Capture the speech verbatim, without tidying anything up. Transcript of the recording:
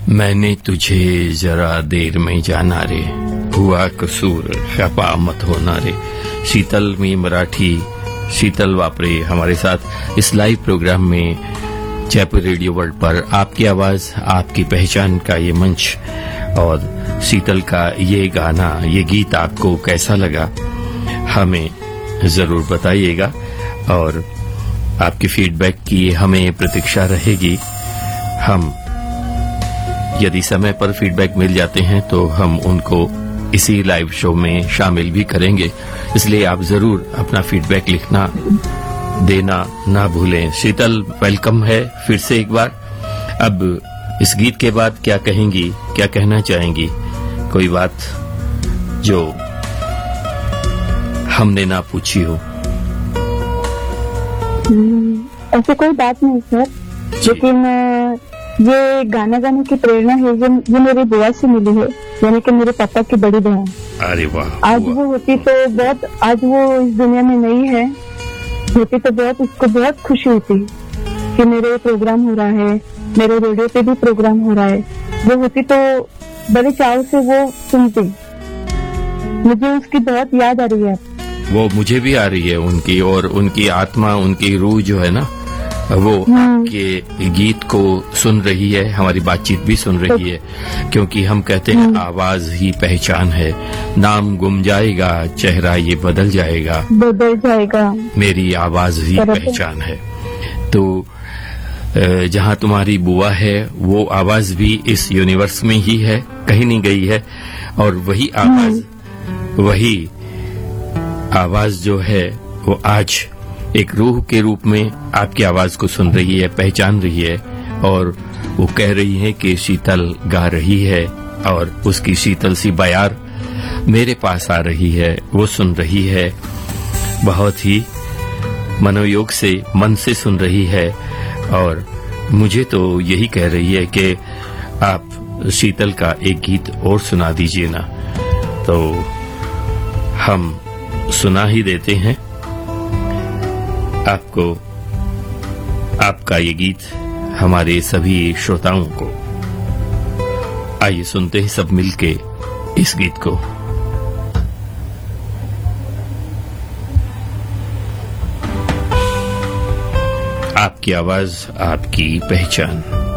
मैंने तुझे जरा देर में जाना रे, हुआ कसूर खफा मत होना रे। शीतल मी मराठी शीतल वापरे हमारे साथ इस लाइव प्रोग्राम में जयपुर रेडियो वर्ल्ड पर आपकी आवाज आपकी पहचान का ये मंच। और शीतल का ये गाना ये गीत आपको कैसा लगा हमें जरूर बताइएगा और आपकी फीडबैक की हमें प्रतीक्षा रहेगी। हम यदि समय पर फीडबैक मिल जाते हैं तो हम उनको इसी लाइव शो में शामिल भी करेंगे, इसलिए आप जरूर अपना फीडबैक लिखना देना ना भूलें। शीतल वेलकम है फिर से एक बार। अब इस गीत के बाद क्या कहेंगी, क्या कहना चाहेंगी? कोई बात जो हमने ना पूछी हो? ऐसे कोई बात नहीं सर, लेकिन ये गाना गाने की प्रेरणा है जो ये मेरी बुआ से मिली है, यानी कि मेरे पापा की बड़ी बहन। अरे वाह! आज वो होती तो बहुत, आज वो इस दुनिया में नहीं है, होती तो बहुत उसको बहुत खुशी होती कि मेरे प्रोग्राम हो रहा है, मेरे रेडियो पे भी प्रोग्राम हो रहा है। वो होती तो बड़े चाव से वो सुनती। मुझे उसकी बहुत याद आ रही है। वो मुझे भी आ रही है उनकी, और उनकी आत्मा उनकी रूह जो है ना वो आपके गीत को सुन रही है, हमारी बातचीत भी सुन रही है, क्योंकि हम कहते हैं आवाज ही पहचान है। नाम गुम जाएगा चेहरा ये बदल जाएगा, बदल जाएगा, मेरी आवाज ही पहचान है। तो जहाँ तुम्हारी बुआ है वो आवाज भी इस यूनिवर्स में ही है, कहीं नहीं गई है। और वही आवाज वही आवाज जो है वो आज एक रूह के रूप में आपकी आवाज को सुन रही है, पहचान रही है, और वो कह रही है कि शीतल गा रही है और उसकी शीतल सी बयार मेरे पास आ रही है, वो सुन रही है, बहुत ही मनोयोग से मन से सुन रही है। और मुझे तो यही कह रही है कि आप शीतल का एक गीत और सुना दीजिए ना, तो हम सुना ही देते हैं आपको, आपका ये गीत हमारे सभी श्रोताओं को। आइए सुनते हैं सब मिलके इस गीत को। आपकी आवाज आपकी पहचान।